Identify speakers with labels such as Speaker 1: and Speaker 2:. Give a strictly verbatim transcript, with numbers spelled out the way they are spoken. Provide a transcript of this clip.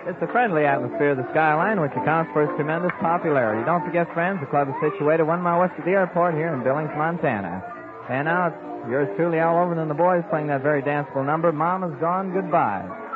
Speaker 1: It's a friendly atmosphere of the Skyline, which accounts for its tremendous popularity. Don't forget, friends, the club is situated one mile west of the airport here in Billings, Montana. And now it's yours truly, Al Overton, and the boys playing that very danceable number, Mama's Gone Goodbye.